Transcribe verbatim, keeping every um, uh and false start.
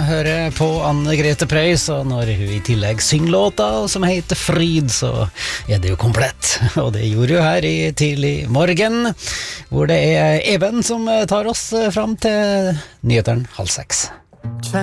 høre på Anne Grete Preus, og når hun i tillegg synger låta som heter Fryd, så er det jo komplett. Og det gjorde hun her i tidlig morgen, hvor det er Even som tar oss fram til nyheteren halv seks.